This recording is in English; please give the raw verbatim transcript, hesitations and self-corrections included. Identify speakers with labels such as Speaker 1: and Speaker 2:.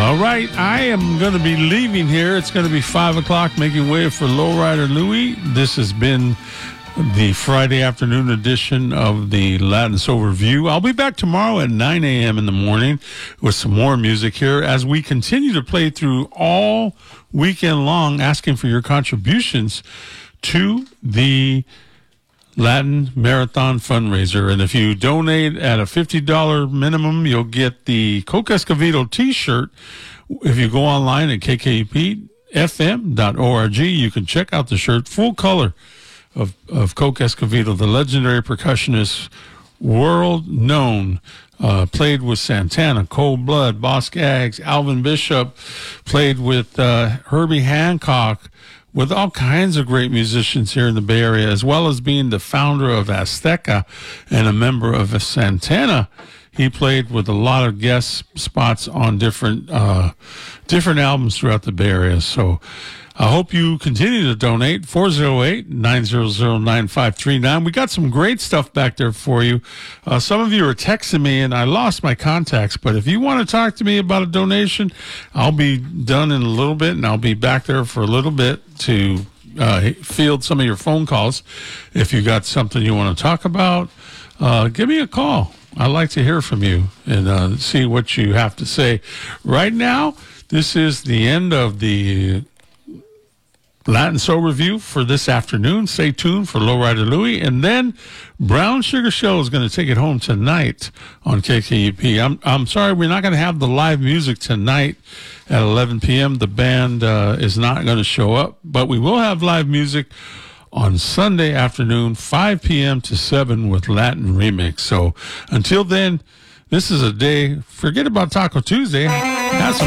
Speaker 1: All right, I am going to be leaving here. It's going to be five o'clock, making way for Lowrider Louie. This has been the Friday afternoon edition of the Latin Soul Review. I'll be back tomorrow at nine a.m. in the morning with some more music here as we continue to play through all weekend long, asking for your contributions to the Latin Marathon fundraiser. And if you donate at a fifty dollars minimum, you'll get the Coke Escovedo t-shirt. If you go online at k k u p f m dot org, you can check out the shirt, full color of, of Coke Escovedo, the legendary percussionist, world known, uh, played with Santana, Cold Blood, Boss Skaggs, Alvin Bishop, played with uh, Herbie Hancock, with all kinds of great musicians here in the Bay Area, as well as being the founder of Azteca and a member of Santana. He played with a lot of guest spots on different uh, different albums throughout the Bay Area. So I hope you continue to donate. four oh eight, nine hundred, nine five three nine. We got some great stuff back there for you. Uh, some of you are texting me, and I lost my contacts. But if you want to talk to me about a donation, I'll be done in a little bit, and I'll be back there for a little bit to uh, field some of your phone calls. If you got something you want to talk about, uh, give me a call. I'd like to hear from you and uh, see what you have to say. Right now, this is the end of the Latin Soul Review for this afternoon. Stay tuned for Lowrider Louie. And then Brown Sugar Show is going to take it home tonight on K K U P. I'm, I'm sorry, we're not going to have the live music tonight at eleven p.m. The band uh, is not going to show up, but we will have live music on Sunday afternoon, five p.m. to seven with Latin Remix. So until then, this is a day, forget about Taco Tuesday. Have some